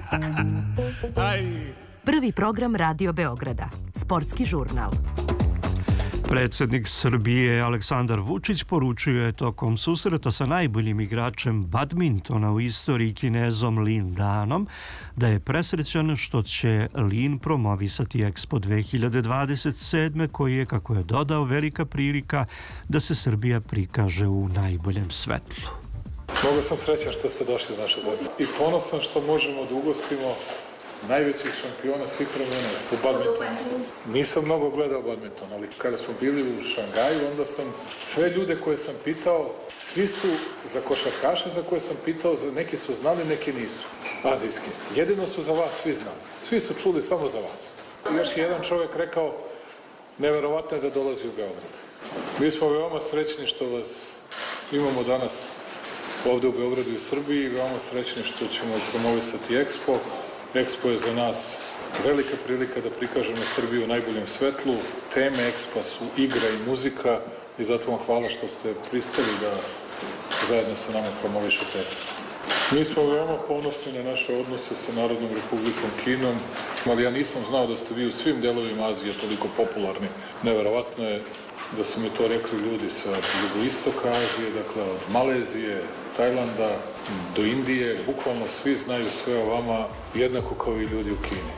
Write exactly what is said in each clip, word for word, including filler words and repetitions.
Prvi program Radio Beograda, sportski žurnal. Predsjednik Srbije Aleksandar Vučić poručio je tokom susreta sa najboljim igračem badmintona u istoriji Kinezom Lin Danom da je presrećan što će Lin promovisati Expo dve hiljade dvadeset sedme koji je, kako je dodao, velika prilika da se Srbija prikaže u najboljem svetlu. Mnogo sam srećan što ste došli u našu zemlju i ponosan što možemo da ugostimo najvećih šampiona svih vremena u badmintonu. Nisam mnogo gledao badminton, ali kada smo bili u Šangaju, onda sam sve ljude koje sam pitao, svi su za košarkaše za koje sam pitao, neki su znali, neki nisu. Azijski. Jedino su za vas svi znali. Svi su čuli samo za vas. Još jedan čovjek rekao, neverovatno je da dolazi u Beograd. Mi smo veoma srećni što vas imamo danas ovde u Beogradu i Srbiji i veoma srećni što ćemo promovisati Expo. Expo je za nas velika prilika da prikažemo Srbiju u najboljem svetlu. Teme Expo su igra i muzika i zato vam hvala što ste pristali da zajedno sa nama promovišete Expo. Mi smo veoma ponosni na naše odnose sa Narodnom Republikom Kinom, ali ja nisam znao da ste vi u svim delovima Azije toliko popularni. Neverovatno je da su mi to rekli ljudi sa jugoistoka Azije, dakle od Malezije, Tajlanda do Indije, bukvalno svi znaju sve o vama jednako kao i ljudi u Kini.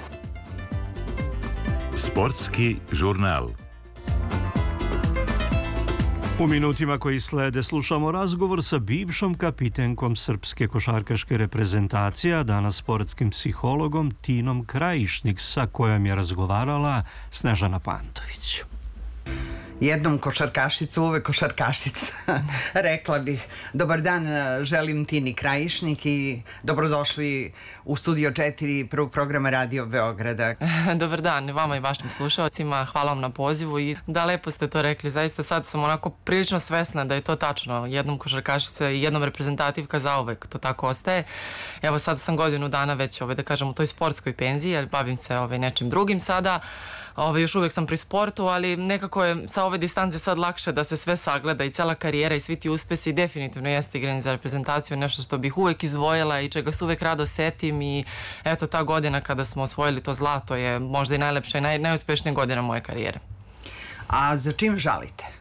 Sportski žurnal. U minutima koji slede slušamo razgovor sa bivšom kapitenkom srpske košarkaške reprezentacije, a danas sportskim psihologom Tinom Krajišnik, sa kojom je razgovarala Snežana Pantović. Jednom košarkašica, uvek košarkašica, rekla bih. Dobar dan, želim Tini Krajišnik i dobrodošli u Studio četiri prvog programa Radio Beograda. Dobar dan vama i vašim slušalcima, hvala vam na pozivu i da, lepo ste to rekli, zaista sad sam onako prilično svesna da je to tačno, jednom košarkašica i jednom reprezentativka zauvek, to tako ostaje. Evo sad sam godinu dana već, ovaj, da kažem, u toj sportskoj penziji, ali bavim se ovaj, nečim drugim sada. Ove, još uvijek sam pri sportu, ali nekako je sa ove distance sad lakše da se sve sagleda i cela karijera i svi ti uspesi. Definitivno jeste igranje za reprezentaciju nešto što bih uvijek izdvojila i čega se uvijek rado setim i eto, ta godina kada smo osvojili to zlato je možda i najlepša i naj, najuspešnija godina moje karijere. A za čim žalite?